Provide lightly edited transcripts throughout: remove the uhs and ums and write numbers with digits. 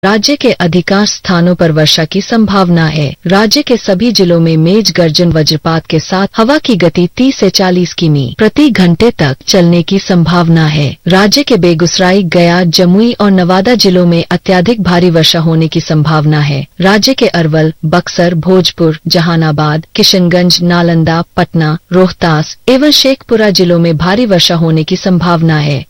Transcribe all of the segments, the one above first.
राज्य के अधिकांश स्थानों पर वर्षा की संभावना है। राज्य के सभी जिलों में मेघ गर्जन वज्रपात के साथ हवा की गति 30 से 40 किमी प्रति घंटे तक चलने की संभावना है। राज्य के बेगूसराय, गया, जमुई और नवादा जिलों में अत्यधिक भारी वर्षा होने की संभावना है। राज्य के अरवल, बक्सर, भोजपुर, जहानाबाद, किशनगंज, नालंदा, पटना, रोहतास एवं शेखपुरा जिलों में भारी वर्षा होने की संभावना है।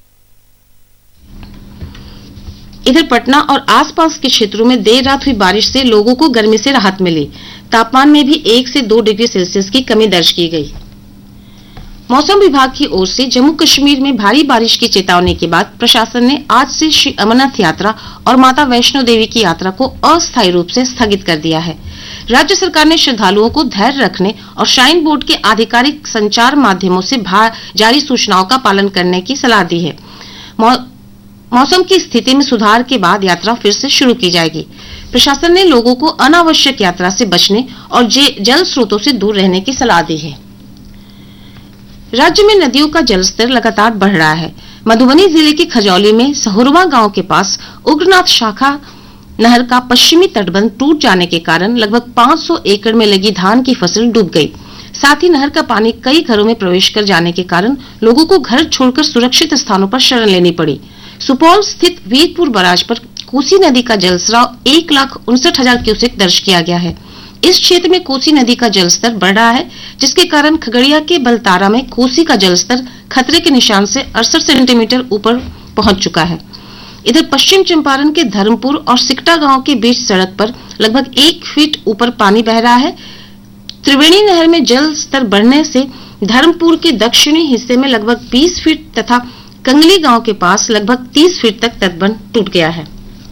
इधर पटना और आसपास के क्षेत्रों में देर रात हुई बारिश से लोगों को गर्मी से राहत मिली। तापमान में भी 1 से 2 डिग्री सेल्सियस की कमी दर्ज की गई। मौसम विभाग की ओर से जम्मू कश्मीर में भारी बारिश की चेतावनी के बाद प्रशासन ने आज से श्री अमरनाथ यात्रा और माता वैष्णो देवी की यात्रा को अस्थायी रूप से स्थगित कर दिया है। राज्य सरकार ने श्रद्धालुओं को धैर्य रखने और श्राइन बोर्ड के आधिकारिक संचार माध्यमों से जारी सूचनाओं का पालन करने की सलाह दी है। मौसम की स्थिति में सुधार के बाद यात्रा फिर से शुरू की जाएगी। प्रशासन ने लोगों को अनावश्यक यात्रा से बचने और जल स्रोतों से दूर रहने की सलाह दी है। राज्य में नदियों का जलस्तर लगातार बढ़ रहा है। मधुबनी जिले के खजौली में सहुरवा गांव के पास उग्रनाथ शाखा नहर का पश्चिमी तटबंध टूट जाने के कारण लगभग 500 एकड़ में लगी धान की फसल डूब गई। साथ ही नहर का पानी कई घरों में प्रवेश कर जाने के कारण लोगों को घर छोड़कर सुरक्षित स्थानों पर शरण लेनी पड़ी। सुपौल स्थित वीरपुर बराज पर कोसी नदी का जलस्राव 1,59,000 क्यूसेक दर्ज किया गया है। इस क्षेत्र में कोसी नदी का जलस्तर बढ़ रहा है, जिसके कारण खगड़िया के बलतारा में कोसी का जलस्तर खतरे के निशान से 68 सेंटीमीटर ऊपर पहुंच चुका है। इधर पश्चिम चंपारण के धर्मपुर और सिकटा गांव के बीच सड़क पर लगभग 1 फीट ऊपर पानी बह रहा है। त्रिवेणी नहर में जल स्तर बढ़ने से धर्मपुर के दक्षिणी हिस्से में लगभग 20 फीट तथा कंगली गांव के पास लगभग 30 फीट तक तटबंध टूट गया है।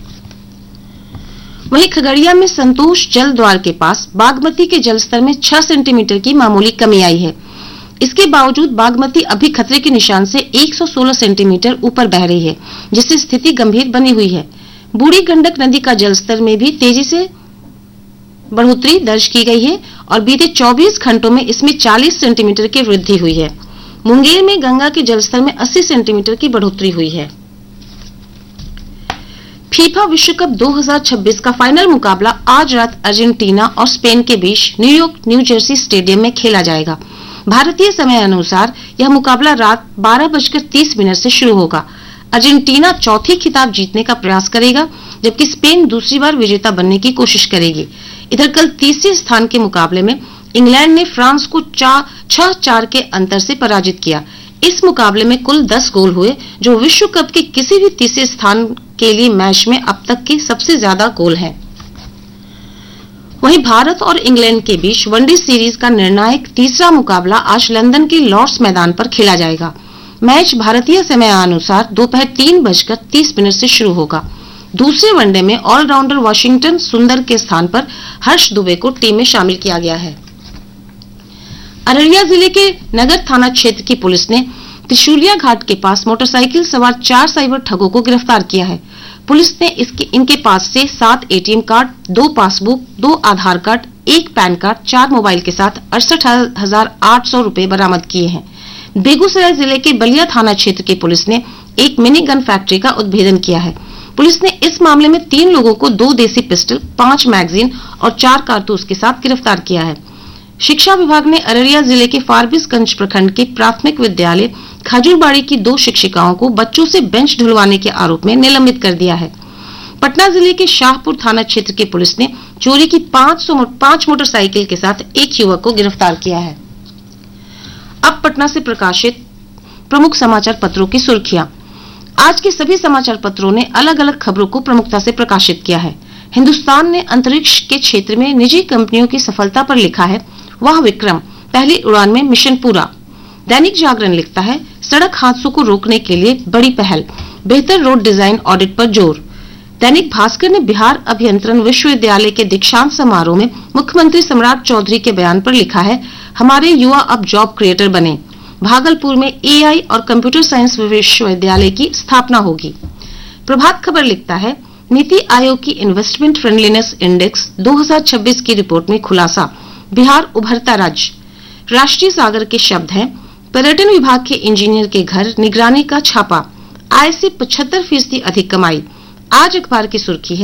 वहीं खगड़िया में संतोष जल द्वार के पास बागमती के जलस्तर में 6 सेंटीमीटर की मामूली कमी आई है। इसके बावजूद बागमती अभी खतरे के निशान से 116 सेंटीमीटर ऊपर बह रही है, जिससे स्थिति गंभीर बनी हुई है। बूढ़ी गंडक नदी का जलस्तर में भी तेजी से बढ़ोतरी दर्ज की गई है और बीते 24 घंटों में इसमें 40 सेंटीमीटर की वृद्धि हुई है। मुंगेर में गंगा के जलस्तर में 80 सेंटीमीटर की बढ़ोतरी हुई है। फीफा विश्व कप 2026 का फाइनल मुकाबला आज रात अर्जेंटीना और स्पेन के बीच न्यूयॉर्क न्यू जर्सी स्टेडियम में खेला जाएगा। भारतीय समय अनुसार यह मुकाबला रात 12:30 से शुरू होगा। अर्जेंटीना चौथी खिताब जीतने का प्रयास करेगा, जबकि स्पेन दूसरी बार विजेता बनने की कोशिश करेगी। इधर कल तीसरे स्थान के मुकाबले में इंग्लैंड ने फ्रांस को 6-4 के अंतर से पराजित किया। इस मुकाबले में कुल 10 गोल हुए, जो विश्व कप के किसी भी तीसरे स्थान के लिए मैच में अब तक के सबसे ज्यादा गोल हैं। वहीं भारत और इंग्लैंड के बीच वनडे सीरीज का निर्णायक तीसरा मुकाबला आज लंदन के लॉर्ड्स मैदान पर खेला जाएगा। मैच भारतीय समय अनुसार दोपहर 3:30 से शुरू होगा। दूसरे वनडे में ऑलराउंडर वाशिंगटन सुंदर के स्थान पर हर्ष दुबे को टीम में शामिल किया गया है। अररिया जिले के नगर थाना क्षेत्र की पुलिस ने त्रिशूलिया घाट के पास मोटरसाइकिल सवार 4 साइबर ठगों को गिरफ्तार किया है। पुलिस ने इनके पास से 7 एटीएम कार्ड, 2 पासबुक, 2 आधार कार्ड, 1 पैन कार्ड, 4 मोबाइल के साथ 68,800 रुपए बरामद किए हैं। बेगूसराय जिले के बलिया थाना क्षेत्र की पुलिस ने एक मिनी गन फैक्ट्री का उद्भेदन किया है। पुलिस ने इस मामले में 3 लोगों को 2 देसी पिस्टल, 5 मैगजीन और 4 कारतूस के साथ गिरफ्तार किया है। शिक्षा विभाग ने अररिया जिले के फारबिसगंज प्रखंड के प्राथमिक विद्यालय खजूरबाड़ी की 2 शिक्षिकाओं को बच्चों से बेंच ढुलवाने के आरोप में निलंबित कर दिया है। पटना जिले के शाहपुर थाना क्षेत्र की पुलिस ने चोरी की 5 मोटरसाइकिल के साथ एक युवक को गिरफ्तार किया है। अब पटना से प्रकाशित प्रमुख समाचार पत्रों की सुर्खियां। आज के सभी समाचार पत्रों ने अलग अलग खबरों को प्रमुखता से प्रकाशित किया है। हिंदुस्तान ने अंतरिक्ष के क्षेत्र में निजी कंपनियों की सफलता पर लिखा है, वह विक्रम, पहली उड़ान में मिशन पूरा। दैनिक जागरण लिखता है, सड़क हादसों को रोकने के लिए बड़ी पहल, बेहतर रोड डिजाइन ऑडिट पर जोर। दैनिक भास्कर ने बिहार अभियंत्रण विश्वविद्यालय के दीक्षांत समारोह में मुख्यमंत्री सम्राट चौधरी के बयान पर लिखा है, हमारे युवा अब जॉब क्रिएटर बने। भागलपुर में एआई और कंप्यूटर साइंस विश्वविद्यालय की स्थापना होगी। प्रभात खबर लिखता है, नीति आयोग की इन्वेस्टमेंट फ्रेंडलीनेस इंडेक्स 2026 की रिपोर्ट में खुलासा, बिहार उभरता राज्य। राष्ट्रीय सागर के शब्द हैं, पर्यटन विभाग के इंजीनियर के घर निगरानी का छापा, आय से 75% अधिक कमाई। आज अखबार की सुर्खी है